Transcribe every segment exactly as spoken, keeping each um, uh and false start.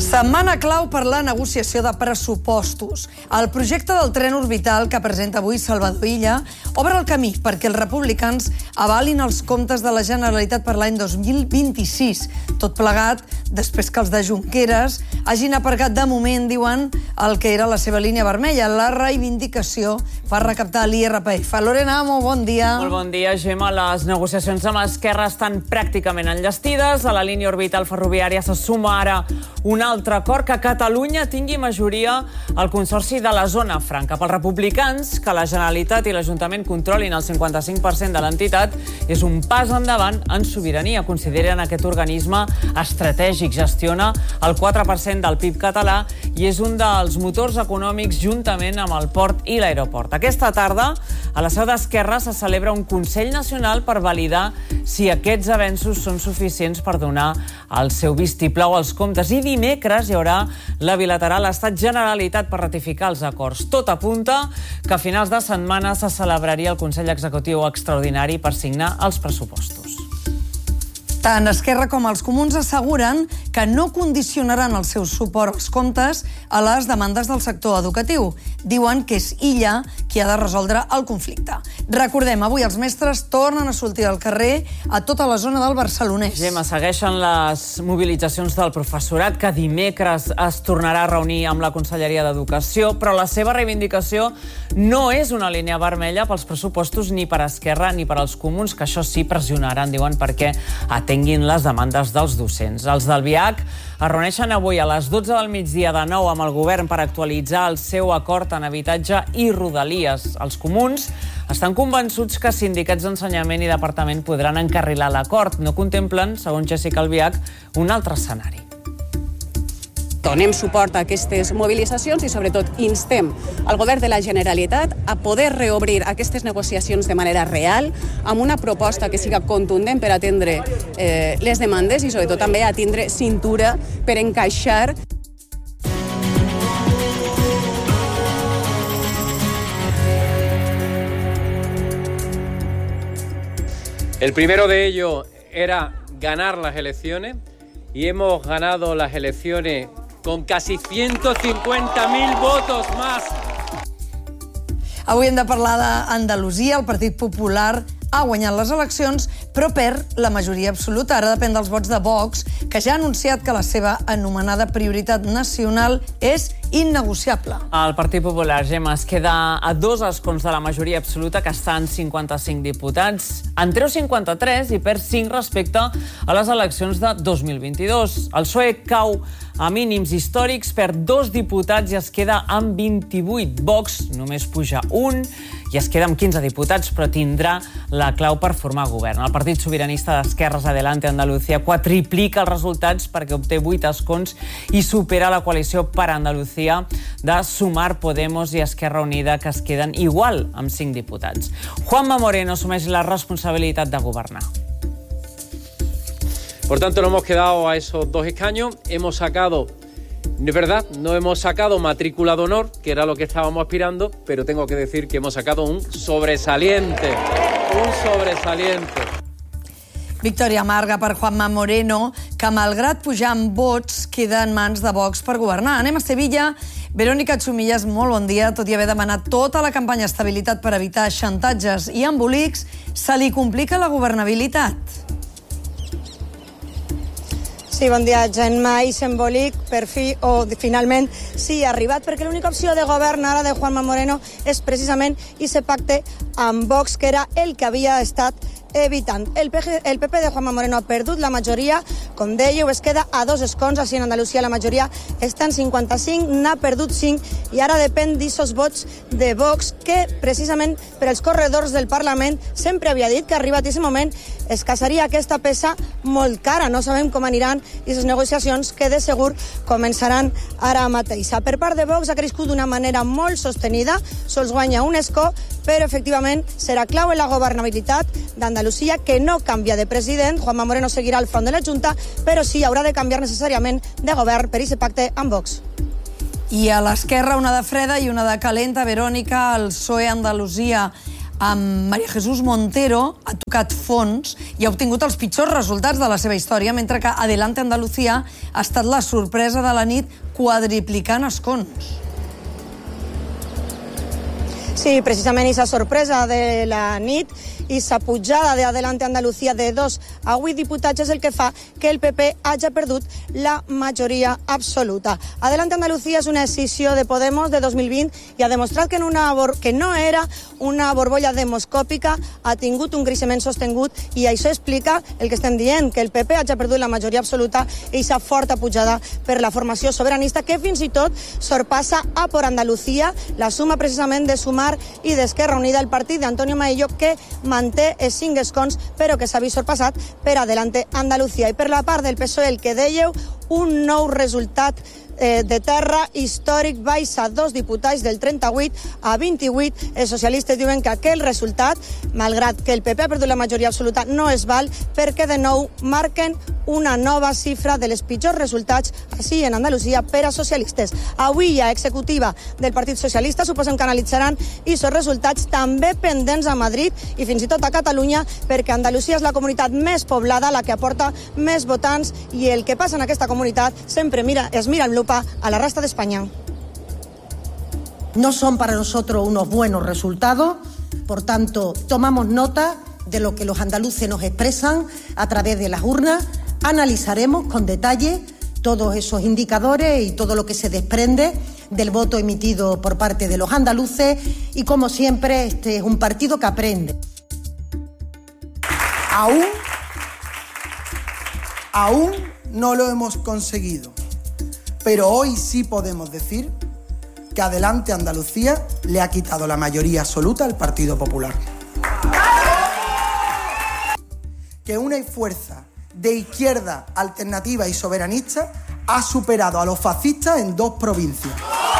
Setmana clau per la negociació de pressupostos. El projecte del tren orbital que presenta avui Salvador Illa obre el camí perquè els republicans avalin els comptes de la Generalitat per l'any dos mil vint-i-sis. Tot plegat després que els de Junqueras hagin aparcat de moment, diuen, el que era la seva línia vermella, la reivindicació per recaptar l'I R P F. Lorena Amo, bon dia. Molt bon dia, Gemma. Les negociacions amb Esquerra estan pràcticament enllestides. A la línia orbital ferroviària se suma ara un altre acord, que Catalunya tingui majoria al Consorci de la Zona Franca. Pels republicans, que la Generalitat i l'Ajuntament controlin el cinquanta-cinc per cent de l'entitat és un pas endavant en sobirania. Consideren aquest organisme estratègic, gestiona el quatre per cent del P I B català i és un dels motors econòmics juntament amb el port i l'aeroport. Aquesta tarda, a la seu d'Esquerra se celebra un Consell Nacional per validar si aquests avenços són suficients per donar el seu vistiplau als comptes. I dimecres hi haurà la bilateral Estat-Generalitat per ratificar els acords. Tot apunta que a finals de setmana se celebraria el Consell Executiu Extraordinari per signar els pressupostos. Tant Esquerra com els comuns asseguren que no condicionaran el seu suport als comptes a les demandes del sector educatiu. Diuen que és Illa qui ha de resoldre el conflicte. Recordem, avui els mestres tornen a sortir al carrer a tota la zona del Barcelonès. Gemma, segueixen les mobilitzacions del professorat, que dimecres es tornarà a reunir amb la Conselleria d'Educació, però la seva reivindicació no és una línia vermella pels pressupostos ni per Esquerra ni per als comuns, que això sí pressionaran, diuen, perquè atenguin les demandes dels docents. Els del V I A C es reuneixen avui a les dotze del migdia de nou amb el govern per actualitzar el seu acord en habitatge i rodalies. Els comuns estan convençuts que sindicats d'ensenyament i departament podran encarrilar l'acord. No contemplen, segons Jessica Albiach, un altre escenari. Donem suport a aquestes mobilitzacions i, sobretot, instem el govern de la Generalitat a poder reobrir aquestes negociacions de manera real, amb una proposta que siga contundent per atendre eh, les demandes i, sobretot, també a tindre cintura per encaixar. El primero de ello era ganar las elecciones y hemos ganado las elecciones con casi ciento cincuenta mil votos más. Avui hem de parlar d'Andalusia. El Partit Popular ha guanyat les eleccions, però perd la majoria absoluta. Ara depèn dels vots de Vox, que ja ha anunciat que la seva anomenada prioritat nacional és innegociable. El Partit Popular, Gemma, es queda a dos escons de la majoria absoluta, que està en cinquanta-cinc diputats. En treu cinquanta-tres i perd cinc respecte a les eleccions de dos mil vint-i-dos. El P S O E cau a mínims històrics, perd dos diputats i es queda amb vint-i-vuit. Vox només puja un i es queda amb quinze diputats, però tindrà la clau per formar govern. El Partit Sobiranista d'Esquerres Adelante Andalucía quadriplica els resultats perquè obté vuit escons i supera la coalició per Andalucía de Sumar, Podemos i Esquerra Unida, que es queden igual amb cinc diputats. Juanma Moreno assumeix la responsabilitat de governar. Por tanto, nos hemos quedado a esos dos escaños. Hemos sacado, es verdad, no hemos sacado matrícula de honor, que era lo que estábamos aspirando, pero tengo que decir que hemos sacado un sobresaliente, un sobresaliente. Victòria amarga per Juanma Moreno, que malgrat pujar amb vots queda en mans de Vox per governar. Anem a Sevilla. Verónica Chumillas, molt bon dia. Tot i haver demanat tota la campanya estabilitat per evitar xantatges i embolics, se li complica la governabilitat. Sí, bon dia, Gemma. I simbòlic, per fi, o finalment, sí, ha arribat, perquè l'única opció de govern ara de Juanma Moreno és precisament aquest pacte amb Vox, que era el que havia estat evitant. El P P de Juanma Moreno ha perdut la majoria, com dèieu, es queda a dos escons, així en Andalusia la majoria està en cinquanta-cinc, n'ha perdut cinc, i ara depèn d'aquests vots de Vox, que precisament per als corredors del Parlament sempre havia dit que arribat aquest moment es casaria aquesta peça molt cara. No sabem com aniran aquestes negociacions, que de segur començaran ara mateix. Per part de Vox ha crescut d'una manera molt sostenida, sols guanya un escó, però efectivament serà clau en la governabilitat d'Andalusia, que no canvia de president. Juanma Moreno seguirà al front de la Junta, però sí haurà de canviar necessàriament de govern per aquest pacte amb Vox. I a l'esquerra una de freda i una de calenta, Verònica. El P S O E Andalusia amb María Jesús Montero ha tocat fons i ha obtingut els pitjors resultats de la seva història, mentre que Adelante Andalucía ha estat la sorpresa de la nit, quadriplicant escons. Sí, precisament aquesta sorpresa de la nit i sa pujada de Adelante Andalucía de dos a vuit diputats és el que fa que el P P hagi perdut la majoria absoluta. Adelante Andalucía és una escissió de Podemos de dos mil vint i ha demostrat que, en una que no era una borbolla demoscòpica, ha tingut un creixement sostingut i això explica el que estem dient, que el P P hagi perdut la majoria absoluta i aquesta forta pujada per la formació sobiranista que fins i tot sorpassa a Por Andalucía, la suma precisament de Sumar i d'Esquerra Unida, el partit d'Antonio Maillo, que manté els cinc escons, però que s'ha vist sorpassat per Adelante Andalucía. I per la part del P S O E, el que dèieu, un nou resultat eh, de terra històric, baixa dos diputats del trenta-vuit a vint-i-vuit. Els socialistes diuen que aquell resultat, malgrat que el P P ha perdut la majoria absoluta, no es val, perquè de nou marquen una nova xifra de les pitjors resultats així en Andalusia per a socialistes. Avui hi ha executiva del Partit Socialista, suposem que analitzaran aquests resultats també pendents a Madrid i fins i tot a Catalunya, perquè Andalusia és la comunitat més poblada, la que aporta més votants, i el que passa en aquesta comunitat sempre mira, es mira en lupa a la resta de España. No son para nosotros unos buenos resultados, por tanto, tomamos nota de lo que los andaluces nos expresan a través de las urnas, analizaremos con detalle todos esos indicadores y todo lo que se desprende del voto emitido por parte de los andaluces y, como siempre, este es un partido que aprende. Aún, aún no lo hemos conseguido, pero hoy sí podemos decir que Adelante Andalucía le ha quitado la mayoría absoluta al Partido Popular. Que una fuerza de izquierda alternativa y soberanista ha superado a los fascistas en dos provincias.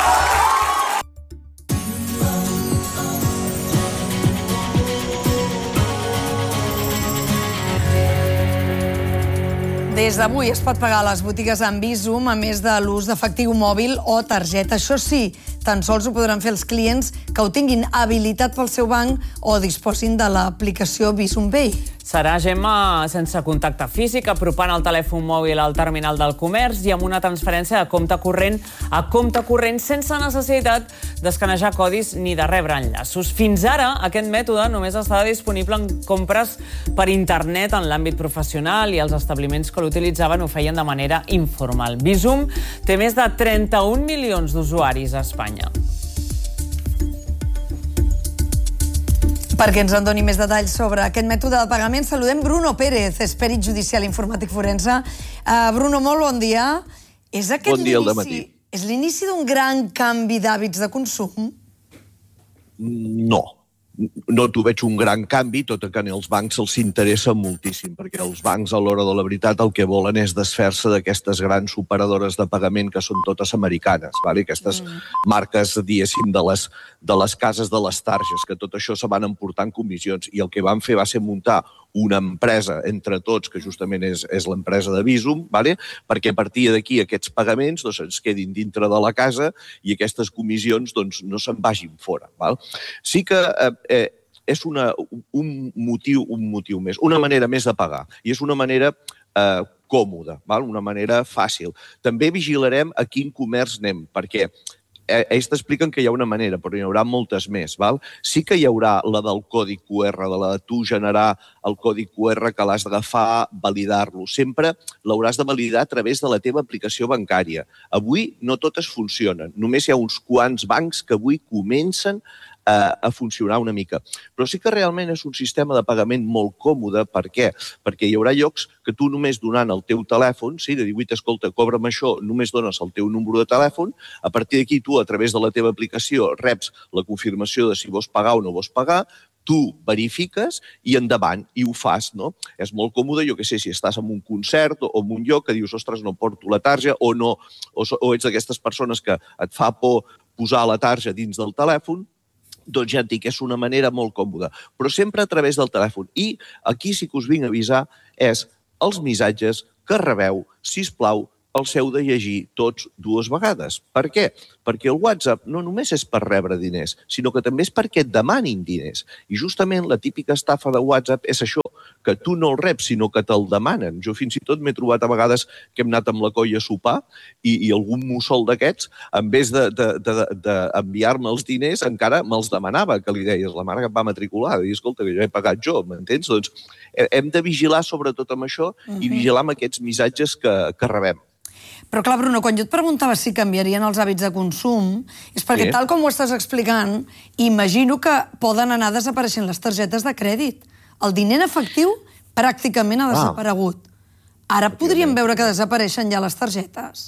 Des d'avui es pot pagar a les botigues amb Bizum, a més de l'ús d'efectiu mòbil o targeta. Això sí, tan sols ho podran fer els clients que ho tinguin habilitat pel seu banc o disposin de l'aplicació Bizum Pay. Serà, Gemma, sense contacte físic, apropant el telèfon mòbil al terminal del comerç i amb una transferència de compte corrent a compte corrent sense necessitat d'escanejar codis ni de rebre enllaços. Fins ara, aquest mètode només estava disponible en compres per internet en l'àmbit professional i els establiments que l'utilitzaven ho feien de manera informal. Bizum té més de trenta-un milions d'usuaris a Espanya. Perquè ens en doni més detalls sobre aquest mètode de pagament, saludem Bruno Pérez, expert judicial informàtic forense. Uh, Bruno, molt bon dia. És aquest bon dia al dematí. És l'inici d'un gran canvi d'hàbits de consum? No. No t'ho veig un gran canvi, tot i que als bancs els interessa moltíssim, perquè els bancs, a l'hora de la veritat, el que volen és desfer-se d'aquestes grans operadores de pagament que són totes americanes, vale? Aquestes mm. marques, diguéssim, de les, de les cases de les targes, que tot això se van emportant comissions, i el que van fer va ser muntar una empresa entre tots, que justament és, és l'empresa de Bizum, vale? Perquè a partir d'aquí aquests pagaments doncs, ens quedin dintre de la casa i aquestes comissions doncs, no se'n vagin fora. Val? Sí que eh, eh, és una, un, motiu, un motiu més, una manera més de pagar, i és una manera eh, còmoda, val? Una manera fàcil. També vigilarem a quin comerç anem, perquè ells t'expliquen que hi ha una manera, però hi haurà moltes més. Val? Sí que hi haurà la del codi Q R, de la de tu generar el codi Q R que l'has d'agafar, validar-lo. Sempre l'hauràs de validar a través de la teva aplicació bancària. Avui no totes funcionen. Només hi ha uns quants bancs que avui comencen a funcionar una mica. Però sí que realment és un sistema de pagament molt còmode. Per què? Perquè hi haurà llocs que tu només donant el teu telèfon, sí, de dir, escolta, cobra'm això, només dones el teu número de telèfon, a partir d'aquí tu, a través de la teva aplicació, reps la confirmació de si vols pagar o no vols pagar, tu verifiques i endavant, i ho fas, no? És molt còmode, jo què sé, si estàs en un concert o en un lloc que dius, ostres, no porto la tarja, o no, o, o ets d'aquestes persones que et fa por posar la tarja dins del telèfon, doncs ja et dic, és una manera molt còmoda, però sempre a través del telèfon. I aquí sí que us vinc a avisar és els missatges que rebeu, sisplau, els heu de llegir tots dues vegades. Per què? Perquè el WhatsApp no només és per rebre diners, sinó que també és perquè et demanin diners. I justament la típica estafa de WhatsApp és això, que tu no el reps, sinó que te'l demanen. Jo fins i tot m'he trobat a vegades que hem anat amb la colla a sopar i, i algun mussol d'aquests, en vez d'enviar-me els diners, encara me'ls demanava, que li deies, la mare que em va matricular, i escolta, que jo he pagat jo, m'entens? Doncs hem de vigilar sobretot amb això i vigilar amb aquests missatges que, que rebem. Però clar, Bruno, quan jo et preguntava si canviarien els hàbits de consum, és perquè, sí, tal com ho estàs explicant, imagino que poden anar desapareixent les targetes de crèdit. El diner en efectiu pràcticament ha desaparegut. Ara podríem veure que desapareixen ja les targetes.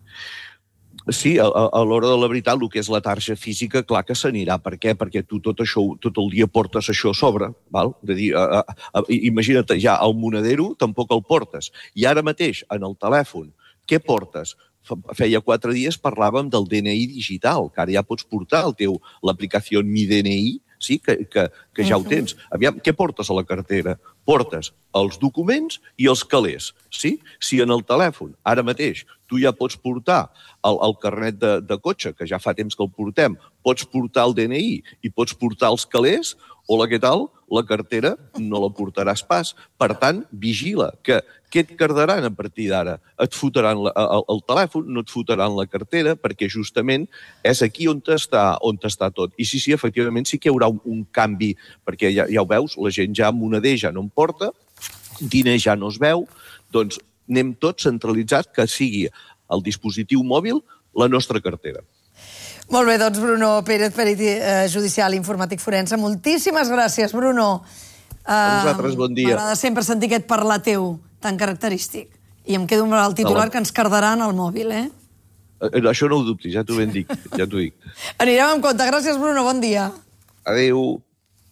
Sí, a, a l'hora de la veritat, el que és la tarja física, clar que s'anirà. Per què? Perquè tu tot això, tot el dia portes això a sobre, val? De dir, a, a, a, imagina't, ja el monedero tampoc el portes. I ara mateix, en el telèfon, què portes? Feia quatre dies parlàvem del D N I digital, que ara ja pots portar el teu, l'aplicació Mi D N I, sí, que, que, que ja ho tens. Aviam, què portes a la cartera? Portes els documents i els calés, sí? Si en el telèfon, ara mateix, tu ja pots portar el, el carnet de, de cotxe, que ja fa temps que el portem, pots portar el D N I i pots portar els calés, hola, què tal? La cartera no la portaràs pas. Per tant, vigila, que què et cardaran a partir d'ara? Et fotran la, el, el telèfon, no et fotran la cartera, perquè justament és aquí on està, on està tot. I sí, sí, efectivament, sí que hi haurà un, un canvi, perquè ja, ja ho veus, la gent ja moneder ja no en porta, diner ja no es veu, doncs anem tots centralitzats que sigui el dispositiu mòbil la nostra cartera. Molt bé, doncs Bruno Pérez, perit judicial informàtic forense. Moltíssimes gràcies, Bruno. A vosaltres, bon dia. M'agrada sempre sentir aquest parlar teu tan característic. I em quedo amb el titular que ens cardaran al mòbil, eh? Això no ho dubtis, ja t'ho ben dic, ja t'ho dic. Anirem amb compte. Gràcies, Bruno, bon dia. Adéu.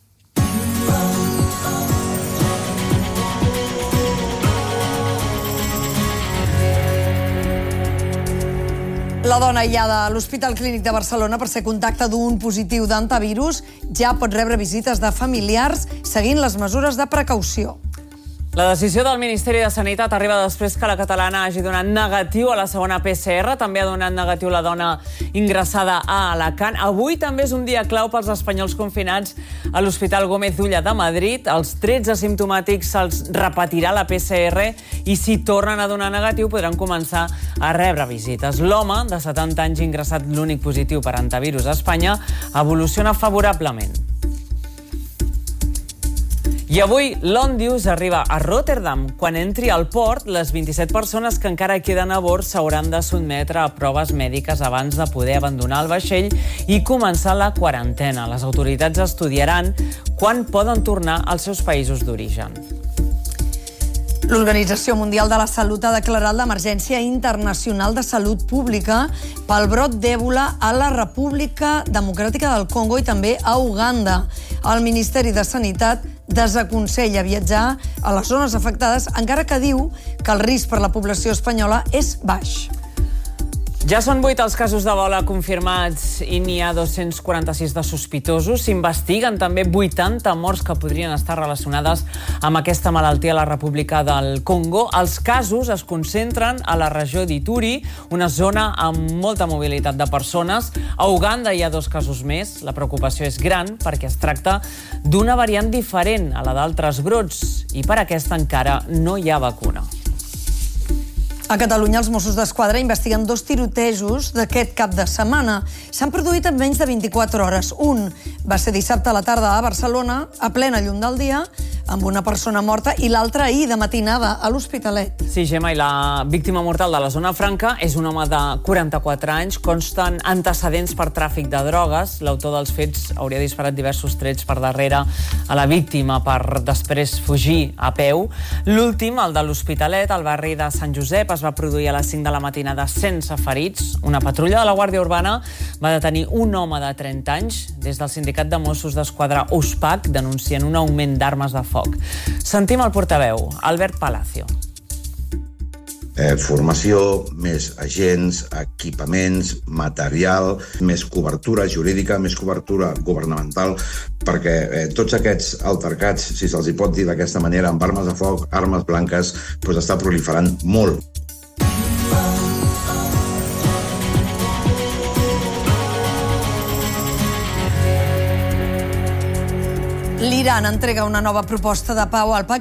La dona aïllada a l'Hospital Clínic de Barcelona per ser contacte d'un positiu d'antivirus ja pot rebre visites de familiars seguint les mesures de precaució. La decisió del Ministeri de Sanitat arriba després que la catalana hagi donat negatiu a la segona P C R. També ha donat negatiu la dona ingressada a Alacant. Avui també és un dia clau pels espanyols confinats a l'Hospital Gómez Ulla de Madrid. Els tretze asimptomàtics se'ls repetirà la P C R i si tornen a donar negatiu podran començar a rebre visites. L'home, de setanta anys ingressat l'únic positiu per antivirus a Espanya, evoluciona favorablement. I avui l'Òndius arriba a Rotterdam. Quan entri al port, les vint-i-set persones que encara queden a bord s'hauran de sotmetre a proves mèdiques abans de poder abandonar el vaixell i començar la quarantena. Les autoritats estudiaran quan poden tornar als seus països d'origen. L'Organització Mundial de la Salut ha declarat l'emergència internacional de salut pública pel brot d'èbola a la República Democràtica del Congo i també a Uganda. El Ministeri de Sanitat desaconsella viatjar a les zones afectades, encara que diu que el risc per la població espanyola és baix. Ja són vuit els casos d'Ebola confirmats i n'hi ha dos-cents quaranta-sis de sospitosos. S'investiguen també vuitanta morts que podrien estar relacionades amb aquesta malaltia a la República del Congo. Els casos es concentren a la regió d'Ituri, una zona amb molta mobilitat de persones. A Uganda hi ha dos casos més. La preocupació és gran perquè es tracta d'una variant diferent a la d'altres brots i per aquesta encara no hi ha vacuna. A Catalunya, els Mossos d'Esquadra investiguen dos tirotejos d'aquest cap de setmana. S'han produït en menys de vint-i-quatre hores. Un va ser dissabte a la tarda a Barcelona, a plena llum del dia, amb una persona morta, i l'altre ahir de matinada a l'Hospitalet. Sí, Gemma, i la víctima mortal de la zona franca és un home de quaranta-quatre anys. Consten antecedents per tràfic de drogues. L'autor dels fets hauria disparat diversos trets per darrere a la víctima per després fugir a peu. L'últim, el de l'Hospitalet, al barri de Sant Josep, es va produir a les cinc de la matinada sense ferits. Una patrulla de la Guàrdia Urbana va detenir un home de trenta anys. Des del sindicat de Mossos d'Esquadra USPAC denuncien un augment d'armes de foc. Sentim el portaveu, Albert Palacio. Eh, formació, més agents, equipaments, material, més cobertura jurídica, més cobertura governamental, perquè eh, tots aquests altercats, si se'ls hi pot dir d'aquesta manera, amb armes de foc, armes blanques, doncs està proliferant molt. L'Iran entrega una nova proposta de pau al Pakistan